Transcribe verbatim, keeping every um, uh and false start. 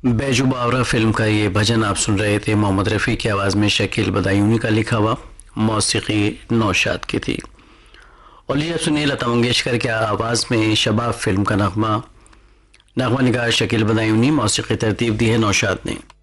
बैजू बावरा film का ये भजन आप सुन रहे थे। मोहम्मद रफ़ी की आवाज़ में शकील बदायूनी का लिखा हुआ, मौसीकी नौशाद की थी। और लीजिए सुनिए लता मंगेशकर की आवाज़ में शबाब फिल्म का नगमा। नगमा निगार शकील बदायूनी, मौसीकी तरतीब दी है नौशाद ने।